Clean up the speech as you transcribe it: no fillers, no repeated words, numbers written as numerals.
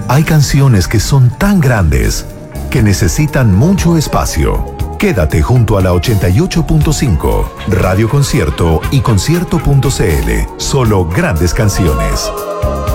Hay canciones que son tan grandes que necesitan mucho espacio. Quédate junto a la 88.5, Radio Concierto y concierto.cl. Solo grandes canciones.